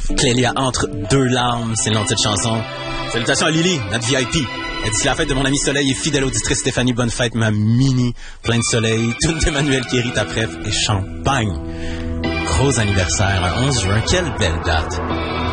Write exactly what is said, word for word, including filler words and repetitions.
Clélia entre deux larmes, c'est le nom de cette chanson. Salutations à Lily, notre V I P. Elle dit c'est la fête de mon ami Soleil et fidèle auditrice Stéphanie. Bonne fête, ma mini, plein de soleil, tout d'Emmanuel Kéry, ta preuve et champagne. Gros anniversaire, un onze juin, quelle belle date.